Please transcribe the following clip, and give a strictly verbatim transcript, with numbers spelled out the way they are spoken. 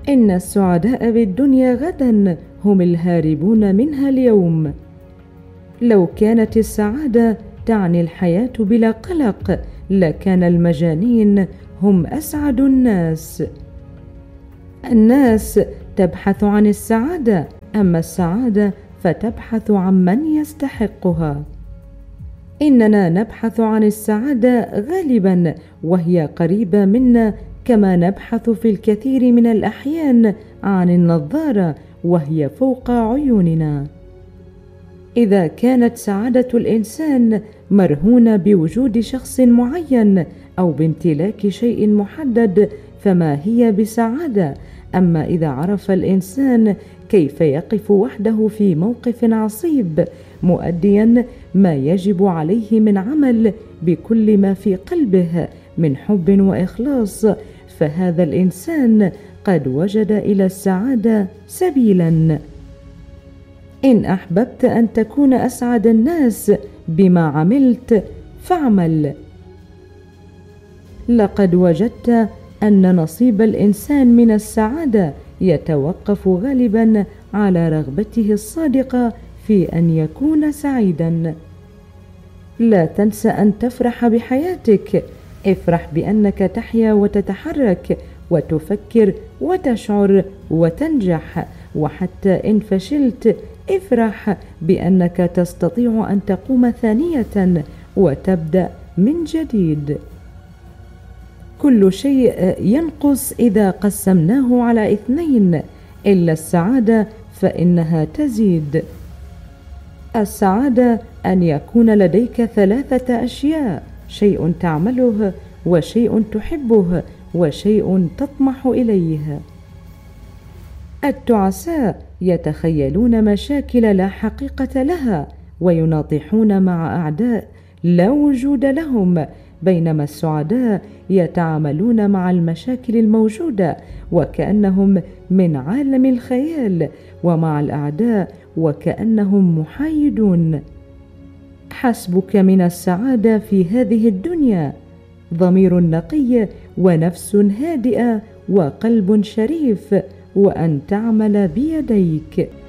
إن السعداء بالدنيا غدا هم الهاربون منها اليوم. لو كانت السعادة تعني الحياة بلا قلق لكان المجانين هم أسعد الناس. الناس تبحث عن السعادة، أما السعادة فتبحث عن من يستحقها. إننا نبحث عن السعادة غالبا وهي قريبة منا، كما نبحث في الكثير من الأحيان عن النظارة وهي فوق عيوننا. إذا كانت سعادة الإنسان مرهونة بوجود شخص معين أو بامتلاك شيء محدد فما هي بسعادة. أما إذا عرف الإنسان كيف يقف وحده في موقف عصيب مؤديا ما يجب عليه من عمل بكل ما في قلبه من حب وإخلاص، فهذا الإنسان قد وجد إلى السعادة سبيلا. إن أحببت أن تكون أسعد الناس بما عملت فاعمل. لقد وجدت أن نصيب الإنسان من السعادة يتوقف غالبا على رغبته الصادقة في أن يكون سعيدا. لا تنس أن تفرح بحياتك، افرح بأنك تحيا وتتحرك وتفكر وتشعر وتنجح، وحتى إن فشلت افرح بأنك تستطيع أن تقوم ثانية وتبدأ من جديد. كل شيء ينقص إذا قسمناه على اثنين إلا السعادة فإنها تزيد. السعادة أن يكون لديك ثلاثة أشياء: شيء تعمله، وشيء تحبه، وشيء تطمح إليه. التعساء يتخيلون مشاكل لا حقيقة لها ويناطحون مع أعداء لا وجود لهم، بينما السعداء يتعاملون مع المشاكل الموجودة وكأنهم من عالم الخيال، ومع الأعداء وكأنهم محايدون. حسبك من السعادة في هذه الدنيا ضمير نقي ونفس هادئة وقلب شريف، وأن تعمل بيديك.